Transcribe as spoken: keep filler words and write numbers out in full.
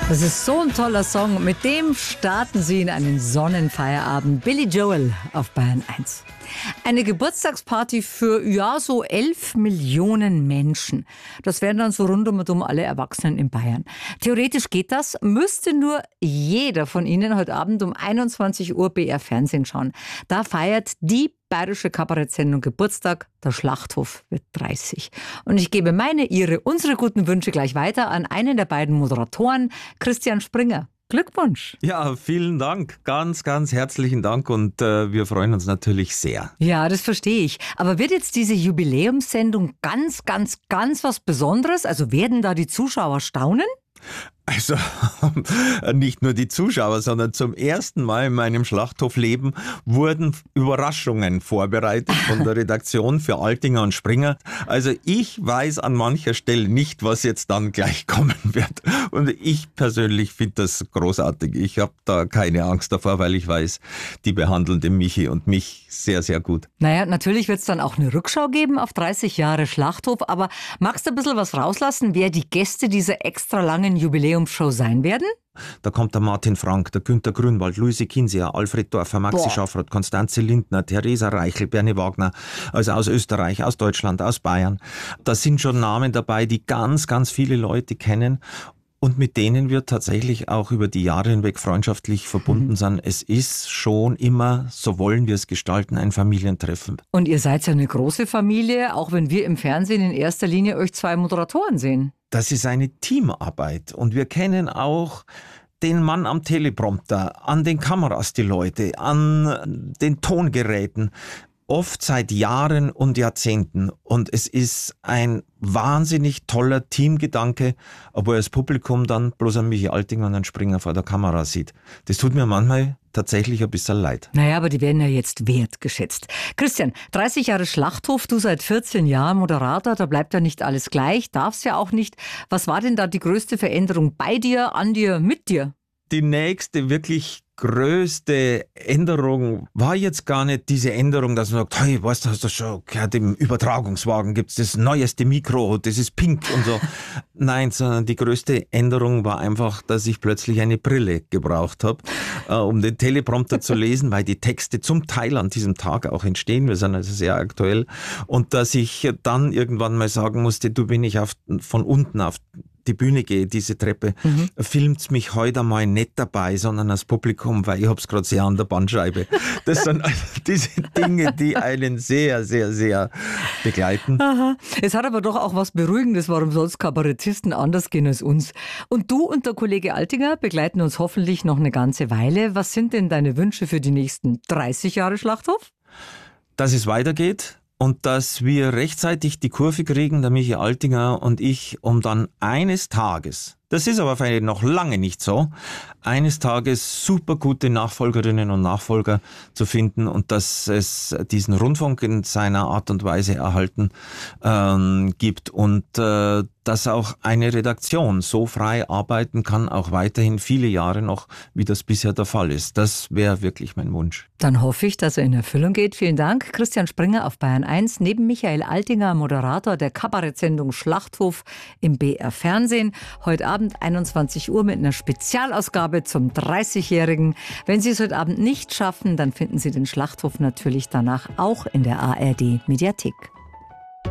Das ist so ein toller Song. Mit dem starten Sie in einen Sonnenfeierabend. Billy Joel auf Bayern eins. Eine Geburtstagsparty für, ja, so elf Millionen Menschen. Das wären dann so rund um und um alle Erwachsenen in Bayern. Theoretisch geht das, müsste nur jeder von Ihnen heute Abend um einundzwanzig Uhr B R Fernsehen schauen. Da feiert die bayerische Kabarettsendung Geburtstag. Der Schlachthof wird dreißig. Und ich gebe meine, Ihre, unsere guten Wünsche gleich weiter an einen der beiden Moderatoren, Christian Springer. Glückwunsch. Ja, vielen Dank. Ganz, ganz herzlichen Dank und äh, wir freuen uns natürlich sehr. Ja, das verstehe ich. Aber wird jetzt diese Jubiläumssendung ganz, ganz, ganz was Besonderes? Also werden da die Zuschauer staunen? Also nicht nur die Zuschauer, sondern zum ersten Mal in meinem Schlachthofleben wurden Überraschungen vorbereitet von der Redaktion für Altinger und Springer. Also ich weiß an mancher Stelle nicht, was jetzt dann gleich kommen wird. Und ich persönlich finde das großartig. Ich habe da keine Angst davor, weil ich weiß, die behandeln den Michi und mich sehr, sehr gut. Naja, natürlich wird es dann auch eine Rückschau geben auf dreißig Jahre Schlachthof. Aber magst du ein bisschen was rauslassen, wer die Gäste dieser extra langen Jubiläumsshow sein werden? Da kommt der Martin Frank, der Günter Grünwald, Luise Kinseher, Alfred Dorfer, Maxi Boah. Schaffrath, Konstanze Lindner, Theresa Reichel, Bernie Wagner, also aus Österreich, aus Deutschland, aus Bayern. Da sind schon Namen dabei, die ganz, ganz viele Leute kennen. Und mit denen wir tatsächlich auch über die Jahre hinweg freundschaftlich verbunden mhm. sind. Es ist schon immer, so wollen wir es gestalten, ein Familientreffen. Und ihr seid ja eine große Familie, auch wenn wir im Fernsehen in erster Linie euch zwei Moderatoren sehen. Das ist eine Teamarbeit und wir kennen auch den Mann am Teleprompter, an den Kameras die Leute, an den Tongeräten. Oft seit Jahren und Jahrzehnten. Und es ist ein wahnsinnig toller Teamgedanke, obwohl das Publikum dann bloß einen Michi Altinger und einen Springer vor der Kamera sieht. Das tut mir manchmal tatsächlich ein bisschen leid. Naja, aber die werden ja jetzt wertgeschätzt. Christian, dreißig Jahre Schlachthof, du seit vierzehn Jahren Moderator, da bleibt ja nicht alles gleich, darf's ja auch nicht. Was war denn da die größte Veränderung bei dir, an dir, mit dir? Die nächste wirklich größte Änderung war jetzt gar nicht diese Änderung, dass man sagt, hey, weißt du, hast du schon gehört, im Übertragungswagen gibt's das neueste Mikro, das ist pink und so. Nein, sondern die größte Änderung war einfach, dass ich plötzlich eine Brille gebraucht habe, äh, um den Teleprompter zu lesen, weil die Texte zum Teil an diesem Tag auch entstehen, wir sind also sehr aktuell, und dass ich dann irgendwann mal sagen musste, du, bin ich auf, von unten auf die Bühne gehe, diese Treppe, mhm. filmt's mich heute mal nicht dabei, sondern das Publikum, weil ich hab's gerade sehr an der Bandscheibe. Das sind also diese Dinge, die einen sehr, sehr, sehr begleiten. Aha. Es hat aber doch auch was Beruhigendes, warum sonst Kabarettisten anders gehen als uns. Und du und der Kollege Altinger begleiten uns hoffentlich noch eine ganze Weile. Was sind denn deine Wünsche für die nächsten dreißig Jahre Schlachthof? Dass es weitergeht. Und dass wir rechtzeitig die Kurve kriegen, der Michi Altinger und ich, um dann eines Tages, das ist aber vielleicht noch lange nicht so, eines Tages super gute Nachfolgerinnen und Nachfolger zu finden und dass es diesen Rundfunk in seiner Art und Weise erhalten ähm, gibt und äh, dass auch eine Redaktion so frei arbeiten kann, auch weiterhin viele Jahre noch, wie das bisher der Fall ist. Das wäre wirklich mein Wunsch. Dann hoffe ich, dass er in Erfüllung geht. Vielen Dank. Christian Springer auf Bayern eins, neben Michael Altinger, Moderator der Kabarettsendung Schlachthof im B R Fernsehen. Heute Abend einundzwanzig Uhr mit einer Spezialausgabe zum dreißigjährigen. Wenn Sie es heute Abend nicht schaffen, dann finden Sie den Schlachthof natürlich danach auch in der A R D Mediathek.